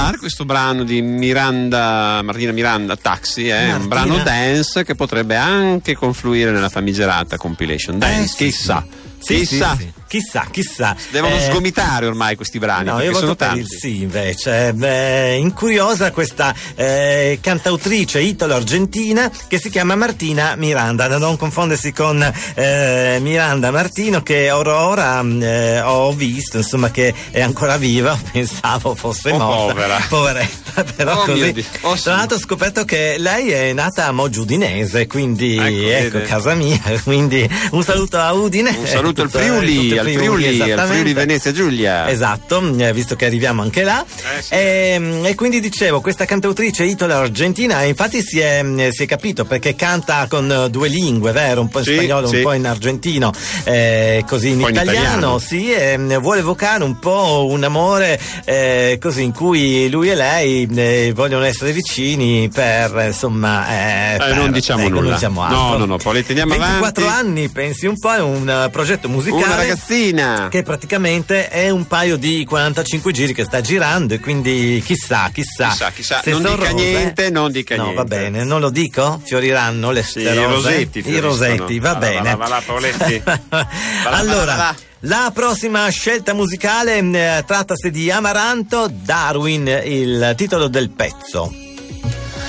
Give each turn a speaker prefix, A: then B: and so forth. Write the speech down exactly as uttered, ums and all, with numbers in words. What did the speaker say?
A: particolare questo brano di Miranda, Martina Miranda, Taxi, è eh, un brano dance che potrebbe anche confluire nella famigerata compilation dance, eh, chissà.
B: Sì. Sì, chissà. Sì, sì. Chissà, chissà.
A: Devono
B: eh,
A: sgomitare ormai questi brani.
B: No, io voto per il sì invece. Eh, incuriosa questa eh, cantautrice italo-argentina che si chiama Martina Miranda, da non confondersi con eh, Miranda Martino, che ora ora eh, ho visto insomma che è ancora viva, pensavo fosse
A: oh,
B: morta.
A: Povera.
B: Poveretta, però
A: oh,
B: così.
A: Oh, sì.
B: Tra l'altro ho scoperto che lei è nata a Moggiudinese, quindi ecco, ecco casa mia, quindi un saluto a Udine.
A: Un saluto al Friuli, al Friuli, al Friuli Venezia Giulia.
B: Esatto, visto che arriviamo anche là.
A: Eh, sì.
B: e, e quindi dicevo, questa cantautrice italo-argentina, infatti si è, si è capito perché canta con due lingue, vero? Un po' in
A: sì,
B: spagnolo,
A: sì.
B: un po' in argentino, eh, così in italiano,
A: in italiano,
B: sì, e vuole evocare un po' un amore eh, così in cui lui e lei eh, vogliono essere vicini per insomma eh,
A: eh,
B: per,
A: non diciamo
B: ecco,
A: nulla.
B: Non diciamo altro.
A: No, no, no, poi le teniamo
B: ventiquattro
A: avanti.
B: anni, pensi un po', è un uh, progetto musicale.
A: Una ragazzina
B: che praticamente è un paio di quarantacinque giri che sta girando, e quindi chissà, chissà.
A: Chissà, chissà.
B: Se
A: non
B: son
A: dica
B: rose,
A: niente, non dica
B: no,
A: niente.
B: va bene, non lo dico? Fioriranno le,
A: sì,
B: le rose?
A: I rosetti.
B: I rosetti, va,
A: va
B: bene.
A: Va, va, va, va, va,
B: allora,
A: va, va.
B: La prossima scelta musicale eh, trattasi di Amaranto, Darwin, il titolo del pezzo.